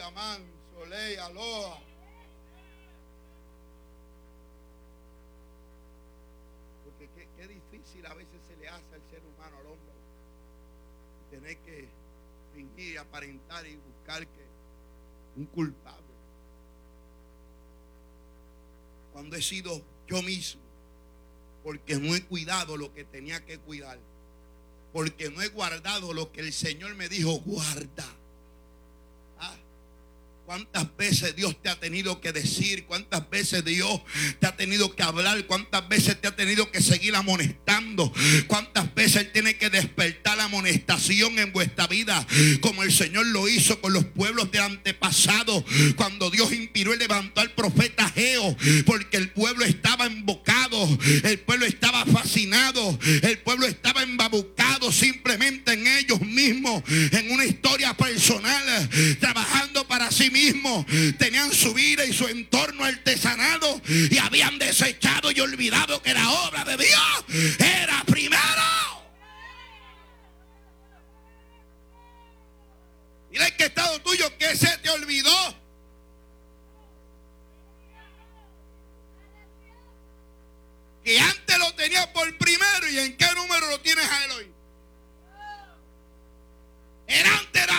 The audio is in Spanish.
Amán, Soley, Aloha. Porque qué difícil a veces se le hace al ser humano, al hombre, tener que fingir, aparentar y buscar que un culpable. Cuando he sido yo mismo, porque no he cuidado lo que tenía que cuidar, porque no he guardado lo que el Señor me dijo guarda. ¿Cuántas veces Dios te ha tenido que decir? ¿Cuántas veces Dios te ha tenido que hablar? ¿Cuántas veces te ha tenido que seguir amonestando? ¿Cuántas veces Él tiene que despertar la amonestación en vuestra vida? Como el Señor lo hizo con los pueblos del antepasado. Cuando Dios inspiró y levantó al profeta Ageo. Porque el pueblo estaba embocado. El pueblo estaba fascinado. El pueblo estaba embabucado simplemente en ellos mismos. En una historia personal. Trabajando para sí mismos. Tenían su vida y su entorno artesanado y habían desechado y olvidado que la obra de Dios era primero. Mira el que estado tuyo, que se te olvidó. Que antes lo tenías por primero, y en qué número lo tienes a él hoy.